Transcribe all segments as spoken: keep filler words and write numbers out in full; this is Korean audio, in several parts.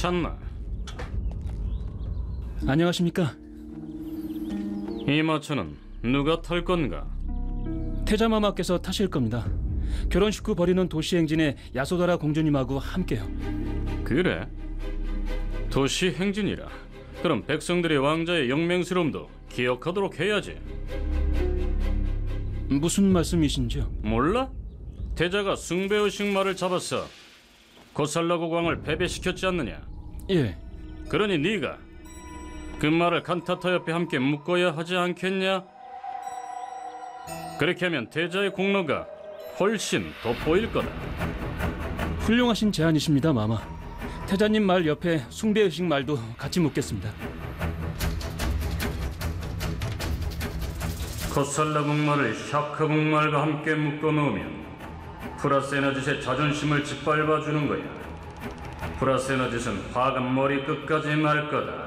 괜찮나? 안녕하십니까? 이 마차는 누가 탈 건가? 태자마마께서 타실 겁니다. 결혼식 후 벌이는 도시 행진에 야소다라 공주님하고 함께요. 그래? 도시 행진이라. 그럼 백성들의 왕자의 영맹스러움도 기억하도록 해야지. 무슨 말씀이신지요? 몰라? 태자가 숭배의식 말을 잡았어. 고살라고 왕을 패배시켰지 않느냐? 예. 그러니 네가 그 말을 칸타타 옆에 함께 묶어야 하지 않겠냐? 그렇게 하면 태자의 공로가 훨씬 돋보일 거다. 훌륭하신 제안이십니다, 마마. 태자님 말 옆에 숭배의식 말도 같이 묻겠습니다. 코살라 국말을 샤크 국말과 함께 묶어 놓으면 프라세나짓의 자존심을 짓밟아주는 거야. 프라세나짓은 화가 머리 끝까지 날 거다.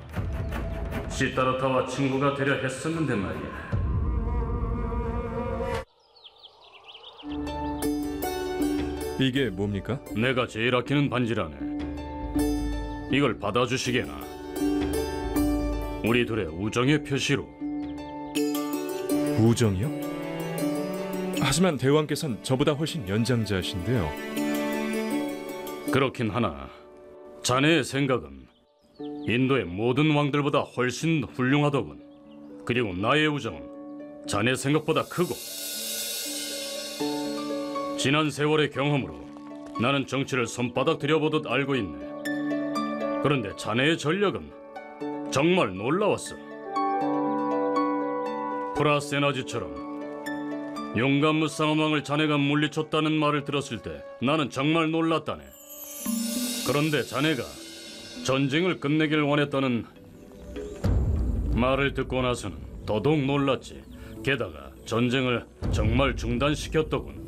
시타르타와 친구가 되려 했었는데 말이야. 이게 뭡니까? 내가 제일 아끼는 반지라네. 이걸 받아주시게나. 우리 둘의 우정의 표시로. 우정이요? 하지만 대왕께선 저보다 훨씬 연장자신데요. 그렇긴 하나 자네의 생각은 인도의 모든 왕들보다 훨씬 훌륭하더군. 그리고 나의 우정은 자네 생각보다 크고. 지난 세월의 경험으로 나는 정치를 손바닥 들여보듯 알고 있네. 그런데 자네의 전력은 정말 놀라웠어. 프라세나지처럼 용감무쌍한 왕을 자네가 물리쳤다는 말을 들었을 때 나는 정말 놀랐다네. 그런데 자네가 전쟁을 끝내길 원했다는 말을 듣고 나서는 더더욱 놀랐지. 게다가 전쟁을 정말 중단시켰더군.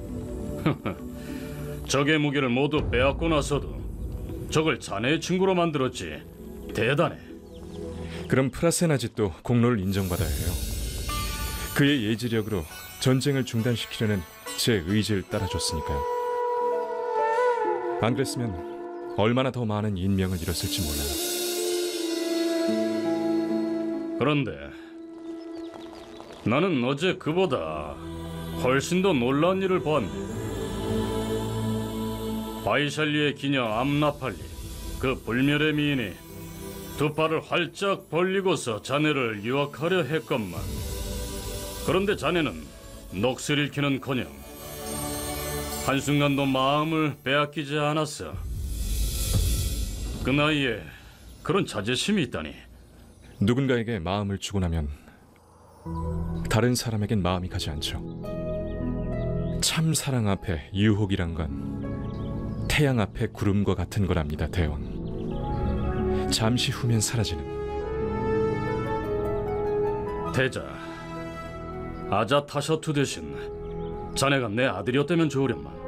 적의 무기를 모두 빼앗고 나서도 적을 자네의 친구로 만들었지. 대단해. 그럼 프라세나짓도 공로를 인정받아야 해요. 그의 예지력으로 전쟁을 중단시키려는 제 의지를 따라줬으니까요. 안 그랬으면 얼마나 더 많은 인명을 잃었을지 몰라요. 그런데 나는 어제 그보다 훨씬 더 놀라운 일을 보았네. 바이샬리의 기녀 암나팔리, 그 불멸의 미인이 두 팔을 활짝 벌리고서 자네를 유혹하려 했건만. 그런데 자네는 넋을 잃기는커녕 한순간도 마음을 빼앗기지 않았어. 그 나이에 그런 자제심이 있다니. 누군가에게 마음을 주고 나면 다른 사람에겐 마음이 가지 않죠. 참 사랑 앞에 유혹이란 건 태양 앞에 구름과 같은 거랍니다, 대왕. 잠시 후면 사라지는. 태자, 아자타샤투 대신 자네가 내 아들이었다면 좋으련만.